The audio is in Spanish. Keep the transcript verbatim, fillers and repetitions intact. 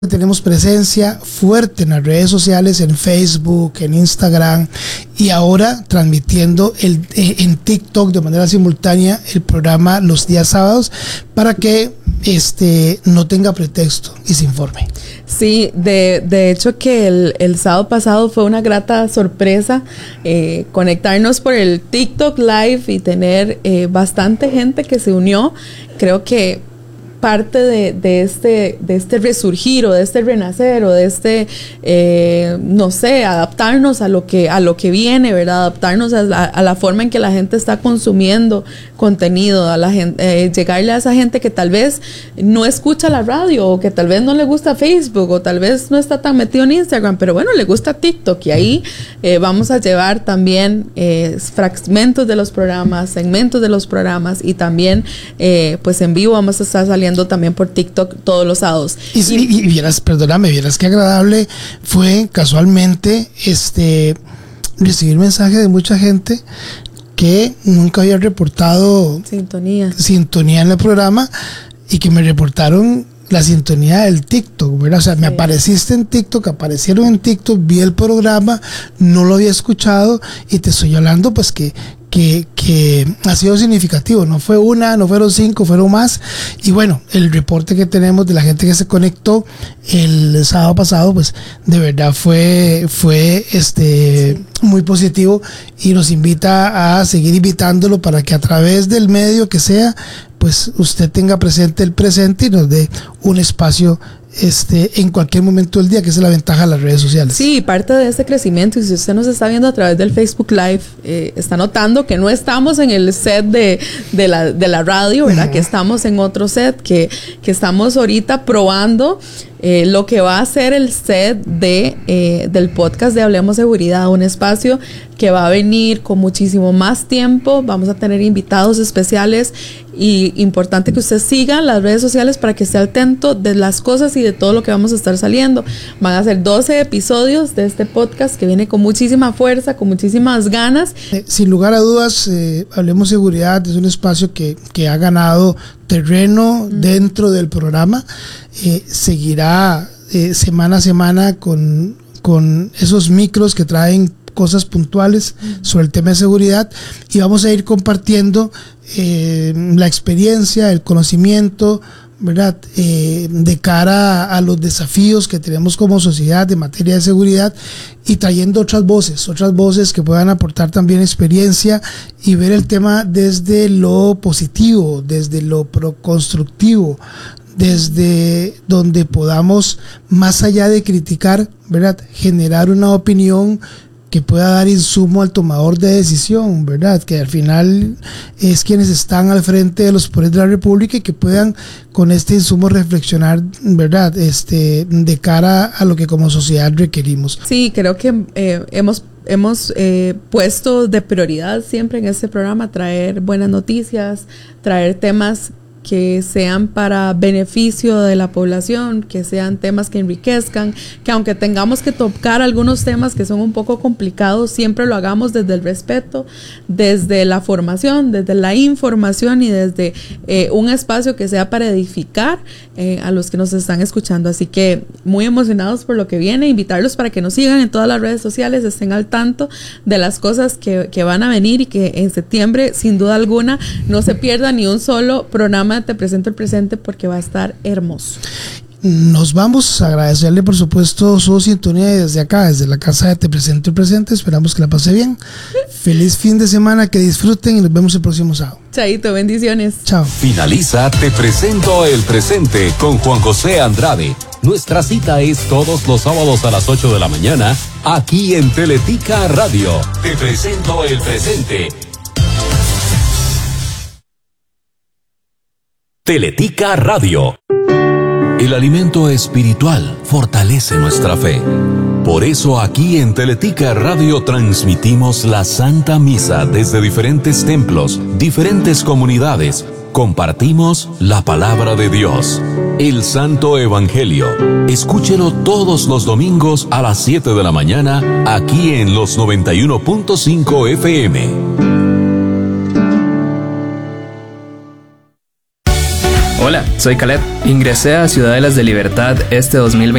Tenemos presencia fuerte en las redes sociales, en Facebook, en Instagram y ahora transmitiendo el, en TikTok de manera simultánea el programa los días sábados para que este no tenga pretexto y se informe. Sí, de, de hecho que el, el sábado pasado fue una grata sorpresa eh, conectarnos por el TikTok Live y tener eh, bastante gente que se unió. Creo que parte de, de este de este resurgir o de este renacer o de este eh, no sé, adaptarnos a lo que a lo que viene, ¿verdad? Adaptarnos a la, a la forma en que la gente está consumiendo contenido, a la gente, eh, llegarle a esa gente que tal vez no escucha la radio o que tal vez no le gusta Facebook o tal vez no está tan metido en Instagram, pero bueno, le gusta TikTok y ahí eh, vamos a llevar también eh, fragmentos de los programas, segmentos de los programas y también eh, pues en vivo vamos a estar saliendo también por TikTok todos los sábados. Y, y, y vieras, perdóname, vieras qué agradable fue casualmente este recibir mensajes de mucha gente que nunca había reportado sintonía, sintonía en el programa y que me reportaron la sintonía del TikTok, ¿verdad? O sea, sí. Me apareciste en TikTok, aparecieron en TikTok, vi el programa, no lo había escuchado y te estoy hablando pues que Que, que ha sido significativo, no fue una, no fueron cinco, fueron más. Y bueno, el reporte que tenemos de la gente que se conectó el sábado pasado, pues de verdad fue, fue este sí. muy positivo y nos invita a seguir invitándolo para que a través del medio que sea, pues usted tenga presente el presente y nos dé un espacio este en cualquier momento del día, que esa es la ventaja de las redes sociales. Sí, parte de este crecimiento, y si usted nos está viendo a través del Facebook Live, eh, está notando que no estamos en el set de, de, la, de la radio, ¿verdad? Uh-huh. Que estamos en otro set, que, que estamos ahorita probando eh, lo que va a ser el set de, eh, del podcast de Hablemos Seguridad, un espacio que va a venir con muchísimo más tiempo, vamos a tener invitados especiales y importante que usted siga las redes sociales para que esté atento de las cosas y de todo lo que vamos a estar saliendo. Van a ser doce episodios de este podcast que viene con muchísima fuerza, con muchísimas ganas. Eh, sin lugar a dudas, eh, Hablemos Seguridad es un espacio que, que ha ganado terreno mm. dentro del programa. Eh, seguirá eh, semana a semana con, con esos micros que traen cosas puntuales sobre el tema de seguridad y vamos a ir compartiendo eh, la experiencia, el conocimiento, ¿verdad? Eh, de cara a, a los desafíos que tenemos como sociedad en materia de seguridad y trayendo otras voces, otras voces que puedan aportar también experiencia y ver el tema desde lo positivo, desde lo constructivo, desde donde podamos, más allá de criticar, ¿verdad?, generar una opinión que pueda dar insumo al tomador de decisión, ¿verdad? Que al final es quienes están al frente de los poderes de la República y que puedan con este insumo reflexionar, ¿verdad? Este, de cara a lo que como sociedad requerimos. Sí, creo que eh, hemos hemos eh, puesto de prioridad siempre en este programa traer buenas noticias, traer temas que sean para beneficio de la población, que sean temas que enriquezcan, que aunque tengamos que tocar algunos temas que son un poco complicados, siempre lo hagamos desde el respeto, desde la formación, desde la información y desde eh, un espacio que sea para edificar eh, a los que nos están escuchando. Así que muy emocionados por lo que viene, invitarlos para que nos sigan en todas las redes sociales, estén al tanto de las cosas que, que van a venir y que en septiembre, sin duda alguna, no se pierda ni un solo programa Te Presento el Presente porque va a estar hermoso. Nos vamos a agradecerle por supuesto su sintonía desde acá, desde la casa de Te Presento el Presente. Esperamos que la pase bien. Feliz fin de semana, que disfruten y nos vemos el próximo sábado. Chaito, bendiciones. Chao. Finaliza Te Presento el Presente con Juan José Andrade. Nuestra cita es todos los sábados a las ocho de la mañana aquí en Teletica Radio. Te Presento el Presente. Teletica Radio. El alimento espiritual fortalece nuestra fe. Por eso aquí en Teletica Radio transmitimos la Santa Misa desde diferentes templos, diferentes comunidades. Compartimos la palabra de Dios, el Santo Evangelio. Escúchelo todos los domingos a las siete de la mañana aquí en los noventa y uno punto cinco F M. Hola, soy Caleb. Ingresé a Ciudadelas de Libertad este dos mil veinte.